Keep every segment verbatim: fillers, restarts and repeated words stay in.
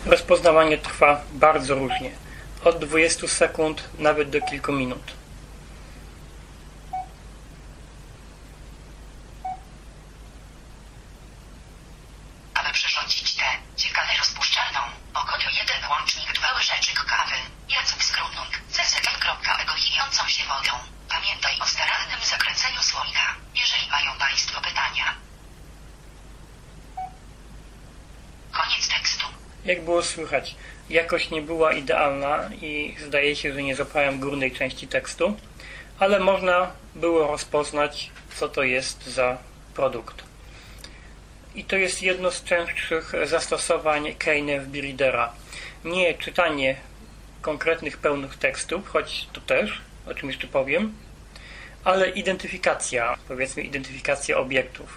Rozpoznawanie trwa bardzo różnie, od dwudziestu sekund nawet do kilku minut. Aby przyrządzić tę ciekawę rozpuszczalną, około jeden łącznik dwa łyżeczek kawy, Jacek Skrunung, zesekaj kropka egoilującą się wodą. Pamiętaj o starannym zakręceniu słoika, jeżeli mają Państwo pytania. Koniec tekstu. Jak było słychać, jakość nie była idealna i zdaje się, że nie złapałem górnej części tekstu, ale można było rozpoznać, co to jest za produkt. I to jest jedno z częstszych zastosowań KNFB-Readera. Nie czytanie konkretnych pełnych tekstów, choć to też, o czym jeszcze powiem, ale identyfikacja, powiedzmy identyfikacja obiektów,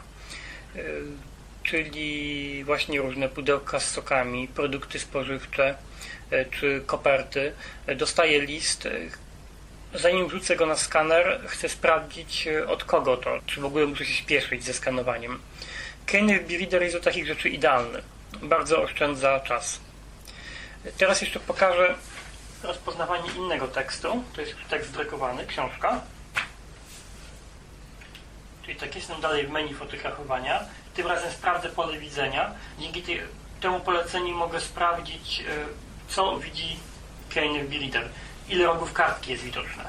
czyli właśnie różne pudełka z sokami, produkty spożywcze czy koperty. Dostaję list, zanim wrzucę go na skaner, chcę sprawdzić, od kogo to, czy w ogóle muszę się śpieszyć ze skanowaniem. KNFB-Reader jest do takich rzeczy idealny. Bardzo oszczędza czas. Teraz jeszcze pokażę rozpoznawanie innego tekstu. To jest tekst drukowany, książka. Czyli tak, jestem dalej w menu fotografowania. Tym razem sprawdzę pole widzenia. Dzięki tej, temu poleceniu mogę sprawdzić, co widzi KNFB-Reader. Ile rogów kartki jest widoczne.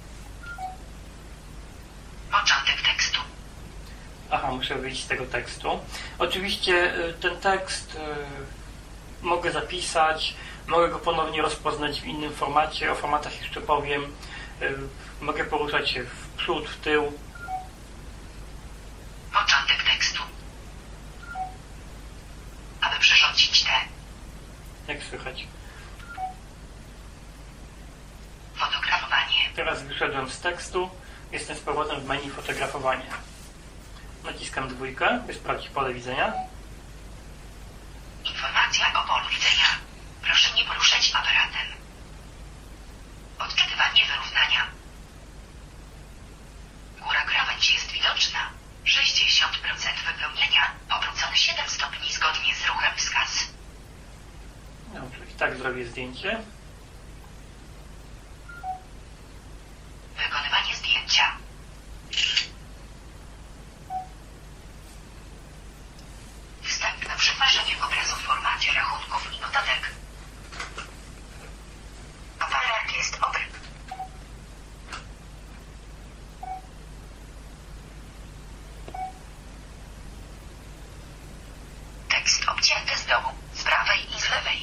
Początek tekstu. Aha, muszę wyjść z tego tekstu. Oczywiście ten tekst mogę zapisać, mogę go ponownie rozpoznać w innym formacie. O formatach jeszcze powiem. Mogę poruszać się w przód, w tył. Początek tekstu. Aby przyrządzić tę. Jak słychać. Fotografowanie. Teraz wyszedłem z tekstu. Jestem z powrotem w menu fotografowania. Naciskam dwójkę, by sprawdzić pole widzenia. Informacja o polu widzenia. Proszę nie poruszać aparatem. Odczytywanie wyrównania. Góra krawędź jest widoczna. sześćdziesiąt procent wypełnienia. Obrócony siedem stopni zgodnie z ruchem wskaz. Dobrze, i tak zrobię zdjęcie. Wykonywanie zdjęcia. Wstępne przetwarzanie obrazu w formacie rachunków i notatek. Aparat jest obry. Tekst obcięty z dołu, z prawej i z lewej.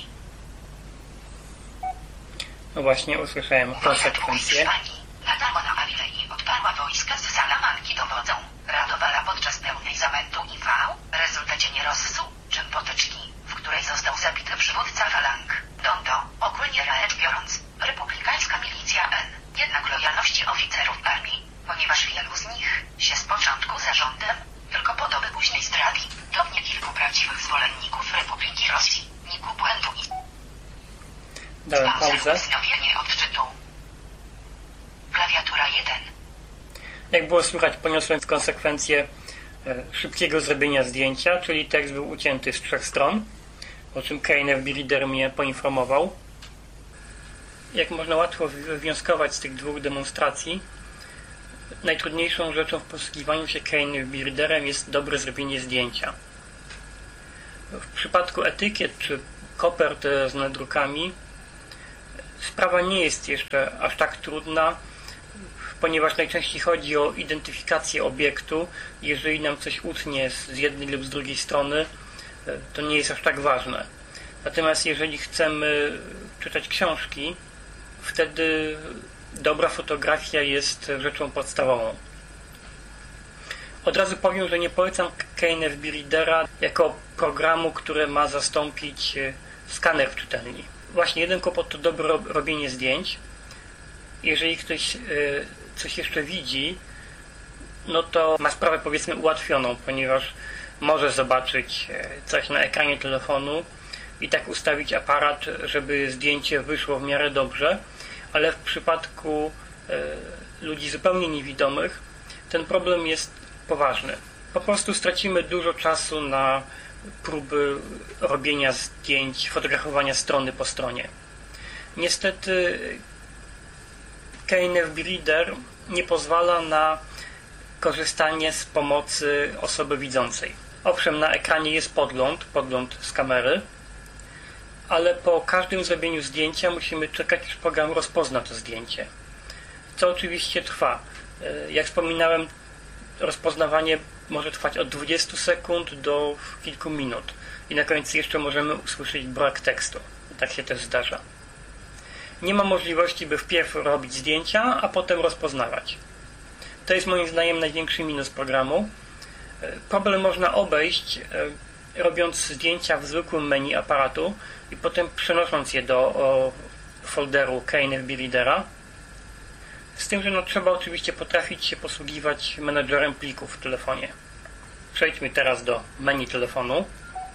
No właśnie, usłyszałem konsekwencje. Nadała na Avilei odparła wojska z Salamanki dowodzą. Radowala podczas pełnej zamętu i V, rezultacie nierozsu, czym potyczki, w której został zabity przywódca falang. Dondo, ogólnie rzecz biorąc, republikańska milicja N. Jednak lojalności oficerów armii, ponieważ wielu z nich się z początku za rządem, tylko po doby późnej straty, to nie kilku prawdziwych zwolenników Republiki Rosji, niku błędu i... Dałem pauzę. Wznowienie odczytu. Klawiatura jeden. Jak było słychać, poniosłem konsekwencje szybkiego zrobienia zdjęcia, czyli tekst był ucięty z trzech stron, o czym KNFB-Reader mnie poinformował. Jak można łatwo wywnioskować z tych dwóch demonstracji, najtrudniejszą rzeczą w posługiwaniu się KNFB-Readerem jest dobre zrobienie zdjęcia. W przypadku etykiet czy kopert z nadrukami sprawa nie jest jeszcze aż tak trudna, ponieważ najczęściej chodzi o identyfikację obiektu. Jeżeli nam coś utnie z jednej lub z drugiej strony, to nie jest aż tak ważne. Natomiast jeżeli chcemy czytać książki, wtedy dobra fotografia jest rzeczą podstawową. Od razu powiem, że nie polecam KNFB-Readera jako programu, które ma zastąpić skaner w czytelni. Właśnie jeden kłopot to dobre robienie zdjęć. Jeżeli ktoś coś jeszcze widzi, no to ma sprawę, powiedzmy, ułatwioną, ponieważ może zobaczyć coś na ekranie telefonu i tak ustawić aparat, żeby zdjęcie wyszło w miarę dobrze, ale w przypadku ludzi zupełnie niewidomych ten problem jest poważny. Po prostu stracimy dużo czasu na próby robienia zdjęć, fotografowania strony po stronie. Niestety K N F B Reader nie pozwala na korzystanie z pomocy osoby widzącej. Owszem, na ekranie jest podgląd, podgląd z kamery, ale po każdym zrobieniu zdjęcia musimy czekać, aż program rozpozna to zdjęcie. Co oczywiście trwa. Jak wspominałem, rozpoznawanie może trwać od dwudziestu sekund do kilku minut i na końcu jeszcze możemy usłyszeć brak tekstu. Tak się też zdarza. Nie ma możliwości, by wpierw robić zdjęcia, a potem rozpoznawać. To jest moim zdaniem największy minus programu. Problem można obejść, robiąc zdjęcia w zwykłym menu aparatu i potem przenosząc je do o, folderu K N F B Readera. Z tym, że no, trzeba oczywiście potrafić się posługiwać menedżerem plików w telefonie. Przejdźmy teraz do menu telefonu.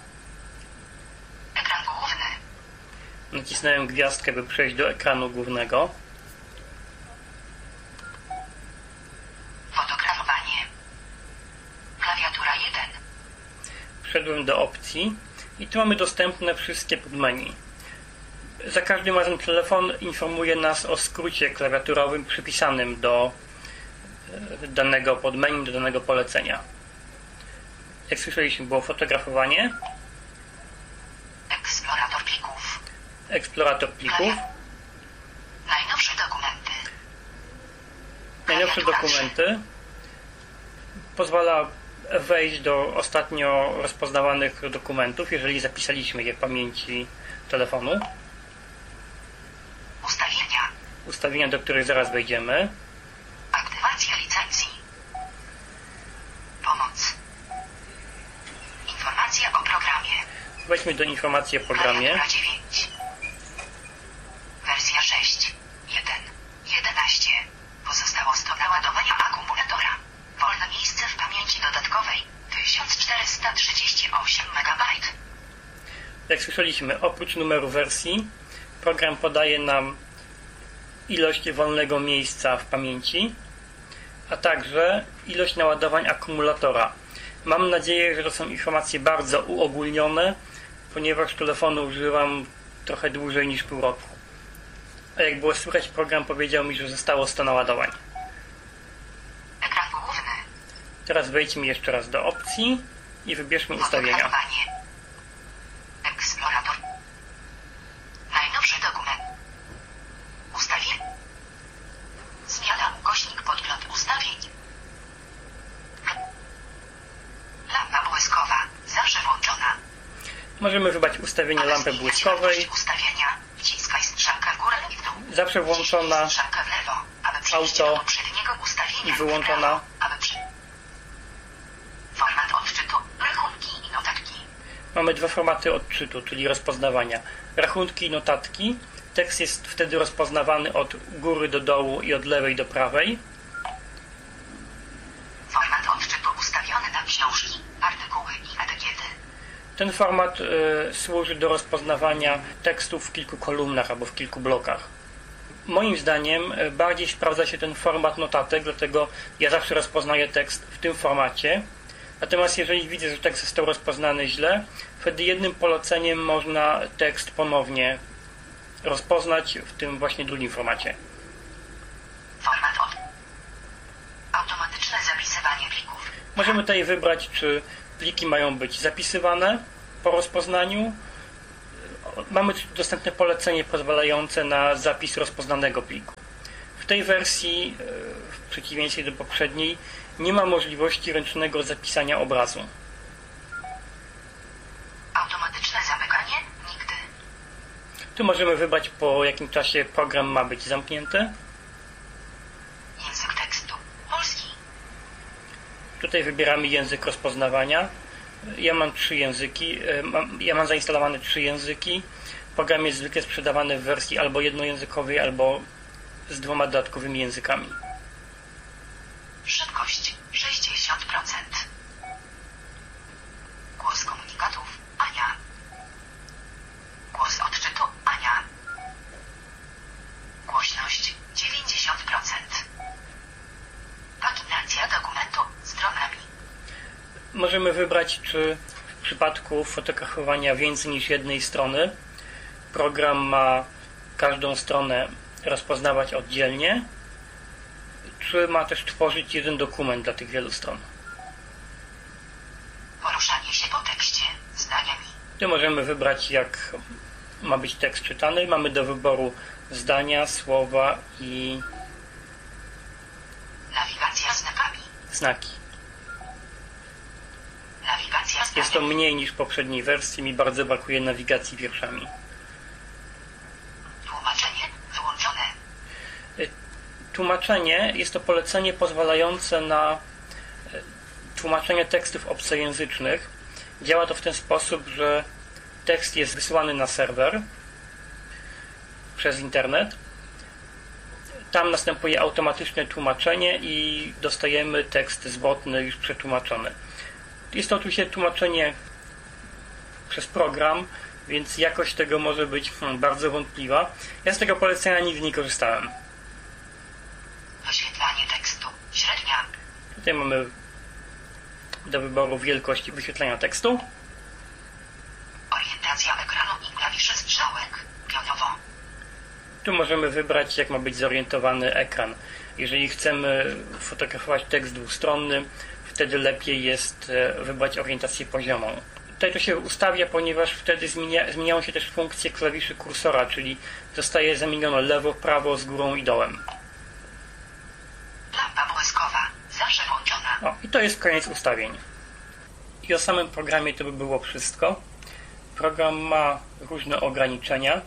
Ekran główny. Nacisnąłem gwiazdkę, by przejść do ekranu głównego. Fotografowanie. Klawiatura jeden. Wszedłem do opcji i tu mamy dostępne wszystkie podmenu. Za każdym razem telefon informuje nas o skrócie klawiaturowym przypisanym do danego podmenu, do danego polecenia. Jak słyszeliśmy, było fotografowanie, Eksplorator plików. eksplorator plików, Najnowsze dokumenty. najnowsze Klawiatura dokumenty. Pozwala wejść do ostatnio rozpoznawanych dokumentów, jeżeli zapisaliśmy je w pamięci telefonu. Ustawienia. Ustawienia, do których zaraz wejdziemy. Aktywacja licencji. Pomoc. Informacja o programie. Wejdźmy do informacji o programie. Klawiatura dziewięć. Wersja sześć. jeden. jedenaście. Pozostało sto naładowania akumulatora. Wolne miejsce w pamięci dodatkowej. tysiąc czterysta trzydzieści osiem megabajtów. Jak słyszeliśmy, oprócz numeru wersji, program podaje nam ilość wolnego miejsca w pamięci, a także ilość naładowań akumulatora. Mam nadzieję, że to są informacje bardzo uogólnione, ponieważ telefonu używam trochę dłużej niż pół roku. A jak było słychać, program powiedział mi, że zostało sto naładowań. Ekran główny. Teraz wejdźmy jeszcze raz do opcji i wybierzmy ustawienia. Fotografowanie. Eksplorator. Najnowszy dokument. Ustawienie. Zmiana ukośnik podgląd ustawień. Lampa błyskowa. Zawsze włączona. Możemy wybrać ustawienie Aby lampy zmieniać błyskowej, jakość ustawienia. Wciskaj strzałkę w górę i w dół. zawsze włączona, Wciśnij strzałkę w lewo, aby przejść auto do poprzedniego ustawienia. i wyłączona. W prawo, aby przy... Format odczytu. Rachunki i notatki. Mamy dwa formaty odczytu, czyli rozpoznawania. Rachunki i notatki. Tekst jest wtedy rozpoznawany od góry do dołu i od lewej do prawej. Format odczytu ustawiony na książki, artykuły i etykiety. Ten format y, służy do rozpoznawania tekstów w kilku kolumnach albo w kilku blokach. Moim zdaniem y, bardziej sprawdza się ten format notatek, dlatego ja zawsze rozpoznaję tekst w tym formacie. Natomiast jeżeli widzę, że tekst został rozpoznany źle, wtedy jednym poleceniem można tekst ponownie rozpoznać w tym właśnie drugim formacie. Format od... Automatyczne zapisywanie plików. Możemy tutaj wybrać, czy pliki mają być zapisywane po rozpoznaniu. Mamy dostępne polecenie pozwalające na zapis rozpoznanego pliku. W tej wersji, w przeciwieństwie do poprzedniej, nie ma możliwości ręcznego zapisania obrazu. Automatyczne zamykanie? Nigdy. Tu możemy wybrać, po jakim czasie program ma być zamknięty. Język tekstu. Polski. Tutaj wybieramy język rozpoznawania. Ja mam trzy języki. Ja mam zainstalowane trzy języki. Program jest zwykle sprzedawany w wersji albo jednojęzykowej, albo z dwoma dodatkowymi językami. Szybkość sześćdziesiąt procent. Głos komunikatów Ania. Głos odczytu Ania. Głośność dziewięćdziesiąt procent. Paginacja dokumentu stronami. Możemy wybrać, czy w przypadku fotografowania więcej niż jednej strony program ma każdą stronę rozpoznawać oddzielnie, czy ma też tworzyć jeden dokument dla tych wielu stron? Poruszanie się po tekście zdaniami. Tu możemy wybrać, jak ma być tekst czytany. Mamy do wyboru zdania, słowa i Nawigacja znakami. znaki. Nawigacja zdaniami. Jest to mniej niż w poprzedniej wersji. Mi bardzo brakuje nawigacji wierszami. Tłumaczenie wyłączone. Tłumaczenie jest to polecenie pozwalające na tłumaczenie tekstów obcojęzycznych. Działa to w ten sposób, że tekst jest wysyłany na serwer przez internet. Tam następuje automatyczne tłumaczenie i dostajemy tekst zwrotny już przetłumaczony. Jest to oczywiście tłumaczenie przez program, więc jakość tego może być hmm, bardzo wątpliwa. Ja z tego polecenia nigdy nie korzystałem. Wyświetlanie tekstu. Średnia. Tutaj mamy do wyboru wielkość wyświetlania tekstu. Orientacja ekranu i klawiszy strzałek. Pionowo. Tu możemy wybrać, jak ma być zorientowany ekran. Jeżeli chcemy fotografować tekst dwustronny, wtedy lepiej jest wybrać orientację poziomą. Tutaj to się ustawia, ponieważ wtedy zmienia, zmieniają się też funkcje klawiszy kursora, czyli zostaje zamienione lewo, prawo, z górą i dołem. Lampa błyskowa. Zawsze włączona. O, i to jest koniec ustawień. I o samym programie to by było wszystko. Program ma różne ograniczenia,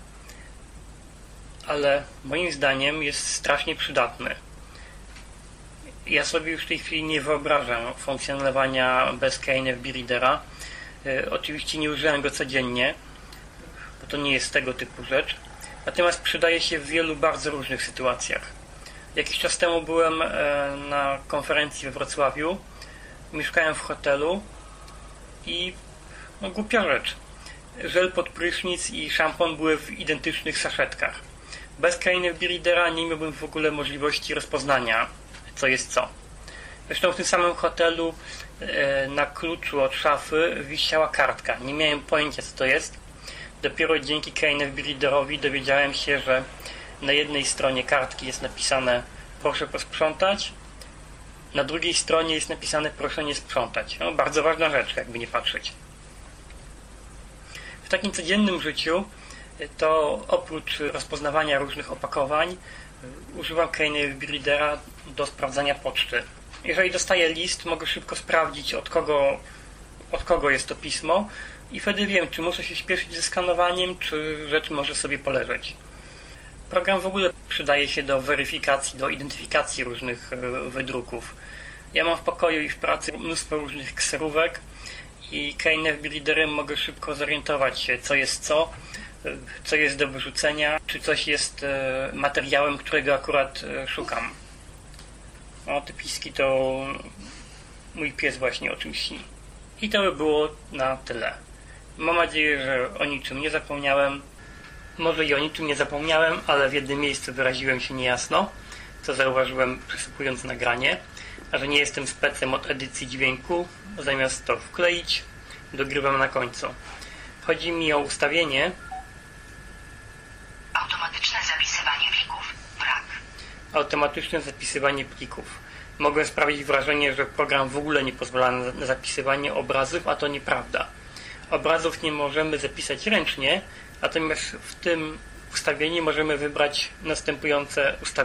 ale moim zdaniem jest strasznie przydatny. Ja sobie już w tej chwili nie wyobrażam funkcjonowania bez K N F B Readera. E, oczywiście nie używam go codziennie, bo to nie jest tego typu rzecz. Natomiast przydaje się w wielu bardzo różnych sytuacjach. Jakiś czas temu byłem e, na konferencji we Wrocławiu. Mieszkałem w hotelu i no, głupia rzecz. Żel pod prysznic i szampon były w identycznych saszetkach. Bez K N F B Readera nie miałbym w ogóle możliwości rozpoznania, co jest co. Zresztą w tym samym hotelu e, na kluczu od szafy wisiała kartka. Nie miałem pojęcia, co to jest. Dopiero dzięki K N F B Readerowi dowiedziałem się, że na jednej stronie kartki jest napisane proszę posprzątać, na drugiej stronie jest napisane proszę nie sprzątać. No, bardzo ważna rzecz, jakby nie patrzeć. W takim codziennym życiu to oprócz rozpoznawania różnych opakowań używam K N F B Readera do sprawdzania poczty. Jeżeli dostaję list, mogę szybko sprawdzić, od kogo, od kogo jest to pismo i wtedy wiem, czy muszę się śpieszyć ze skanowaniem, czy rzecz może sobie poleżeć. Program w ogóle przydaje się do weryfikacji, do identyfikacji różnych wydruków. Ja mam w pokoju i w pracy mnóstwo różnych kserówek i K N F B Readerem mogę szybko zorientować się, co jest co, co jest do wyrzucenia, czy coś jest materiałem, którego akurat szukam. O, te piski to mój pies właśnie o czymś śni. I to by było na tyle. Mam nadzieję, że o niczym nie zapomniałem. Może i o niczym nie zapomniałem, ale w jednym miejscu wyraziłem się niejasno, co zauważyłem przesłuchując nagranie, a że nie jestem specem od edycji dźwięku, zamiast to wkleić, dogrywam na końcu. Chodzi mi o ustawienie automatyczne zapisywanie plików. Brak. automatyczne zapisywanie plików. Mogłem sprawić wrażenie, że program w ogóle nie pozwala na zapisywanie obrazów, a to nieprawda. Obrazów nie możemy zapisać ręcznie, natomiast w tym ustawieniu możemy wybrać następujące ustawienia.